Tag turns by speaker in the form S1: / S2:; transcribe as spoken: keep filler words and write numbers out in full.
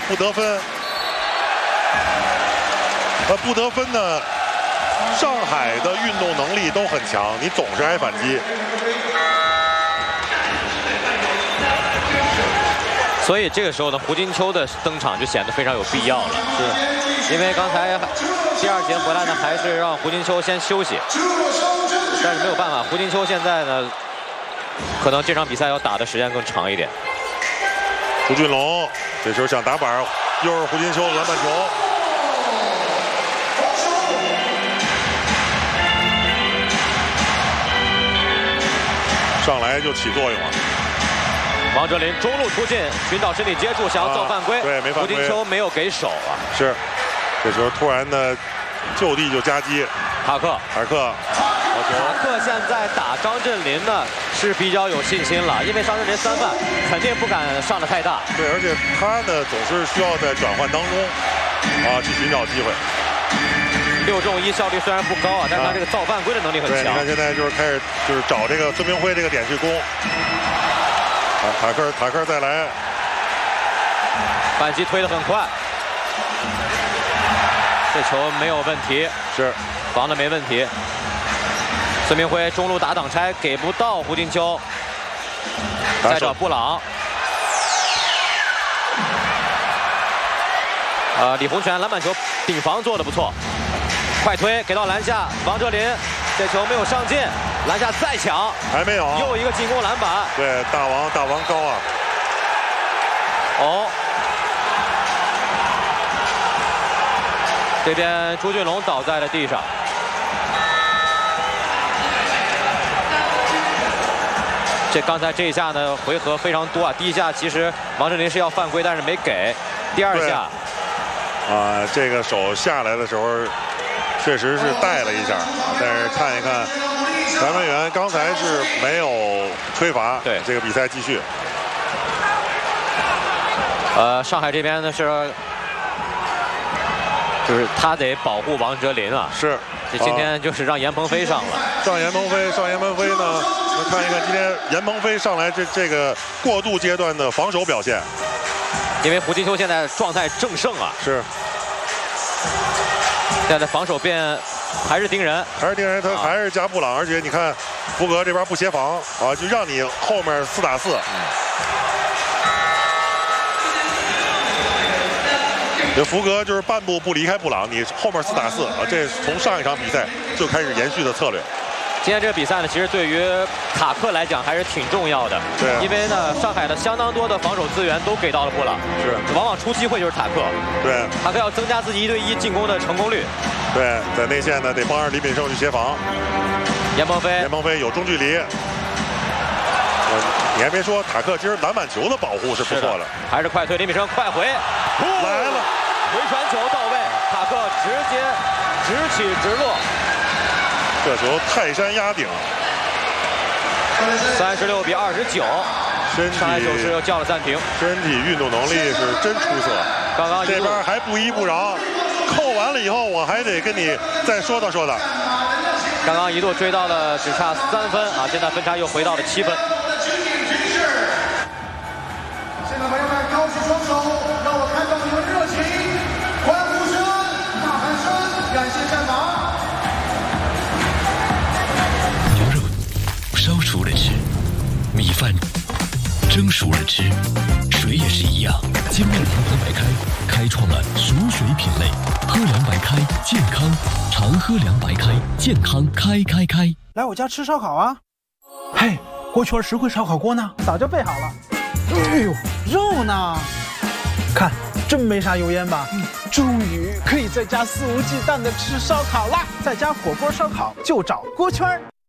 S1: 不得分。呃，不得分呢，上海的运动能力都很强，你总是挨反击。
S2: 所以这个时候呢，胡金秋的登场就显得非常有必要了。是，因为刚才第二节回来呢，还是让胡金秋先休息，但是没有办法，胡金秋现在呢，可能这场比赛要打的时间更长一点。
S1: 朱俊龙这时候想打板，又是胡金秋篮板球。上来就起作用了。
S2: 王哲林中路突进，寻找身体接触，想要造犯规，
S1: 啊、对，没犯规。
S2: 胡金秋没有给手啊。
S1: 是，这时候突然呢，就地就夹击。
S2: 塔克，
S1: 塔克，
S2: 塔克现在打张镇麟呢是比较有信心了，因为张镇麟三犯肯定不敢上的太大。
S1: 对，而且他呢总是需要在转换当中啊去寻找机会。
S2: 六中一效率虽然不高啊，但是他这个造犯规的能力很强。
S1: 对，你看现在就是开始就是找这个孙明辉这个点去攻。啊，塔克塔克再来，
S2: 反击推得很快，这球没有问题，
S1: 是
S2: 防的没问题。孙明辉中路打挡拆给不到胡金秋，再找布朗。呃，李洪权篮板球顶防做得不错，快推给到篮下，王哲林这球没有上进，篮下再抢，
S1: 还没有，
S2: 又一个进攻篮板。
S1: 对，大王大王高啊！
S2: 哦，这边朱俊龙倒在了地上。这刚才这一下呢，回合非常多啊。第一下其实王哲林是要犯规，但是没给。第二下，
S1: 啊，这个手下来的时候，确实是带了一下，但是看一看，裁判员刚才是没有吹罚。
S2: 对，
S1: 这个比赛继续。
S2: 呃，上海这边呢是，就是他得保护王哲林啊。
S1: 是，
S2: 这今天就是让严鹏飞上了。
S1: 上严鹏飞，上严鹏飞呢？那看一看今天严鹏飞上来这这个过渡阶段的防守表现。
S2: 因为胡金秋现在状态正盛啊。
S1: 是。
S2: 现在防守变还是盯人，
S1: 还是盯人，他还是加布朗，而且你看福格这边不协防啊，就让你后面四打四。这福格就是半步不离开布朗，你后面四打四啊，这从上一场比赛就开始延续的策略。
S2: 今天这个比赛呢，其实对于塔克来讲还是挺重要的。
S1: 对、啊，
S2: 因为呢，上海的相当多的防守资源都给到了布朗，
S1: 是，
S2: 往往出机会就是塔克。
S1: 对，
S2: 塔克要增加自己一对一进攻的成功率。
S1: 对，在内线呢，得帮着李炳胜去协防。
S2: 严鹏飞，
S1: 严鹏飞有中距离。你还别说，塔克其实篮板球的保护是不错的。
S2: 还是快推，李炳胜快回，
S1: 来了，
S2: 回传球到位，塔克直接直起直落。
S1: 这球泰山压顶，
S2: 三十六比二十九，
S1: 身体
S2: 上海九世又叫了暂停。
S1: 身体运动能力是真出色。
S2: 刚刚
S1: 这边还不依不饶，扣完了以后我还得跟你再说道说道。
S2: 刚刚一度追到了只差三分啊，现在分差又回到了七分。
S3: 现在朋友们高举双手，让我看到你们热情，欢呼声、呐喊声，感谢战马。
S4: 烧熟了吃，米饭蒸熟了吃，水也是一样。金麦堂喝白开开创了熟水品类，喝凉白开健康，常喝凉白开健康开开开。
S5: 来我家吃烧烤啊！嘿，锅圈实惠烧烤锅呢？早就备好了。哎呦，肉呢？看，真没啥油烟吧？嗯，终于可以在家肆无忌惮的吃烧烤啦！在家火锅烧烤就找锅圈。